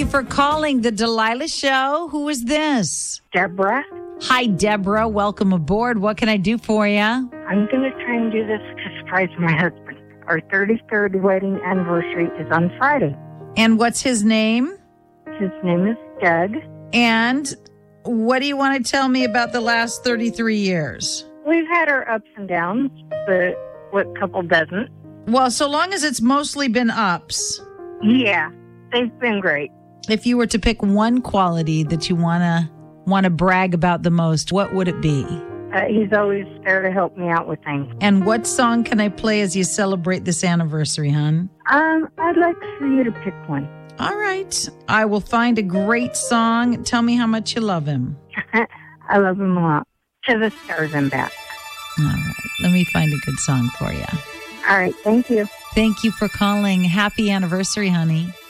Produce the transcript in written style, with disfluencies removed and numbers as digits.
you for calling the Delilah Show. Who is this? Deborah. Hi, Deborah. Welcome aboard. What can I do for you? I'm going to try and do this to surprise my husband. Our 33rd wedding anniversary is on Friday. And what's his name? His name is Doug. And what do you want to tell me about the last 33 years? We've had our ups and downs, but what couple doesn't? Well, so long as it's mostly been ups. Yeah, they've been great. If you were to pick one quality that you want to brag about the most, what would it be? He's always there to help me out with things. And what song can I play as you celebrate this anniversary, hon? I'd like for you to pick one. All right. I will find a great song. Tell me how much you love him. I love him a lot. To the stars and back. All right. Let me find a good song for you. All right. Thank you. Thank you for calling. Happy anniversary, honey.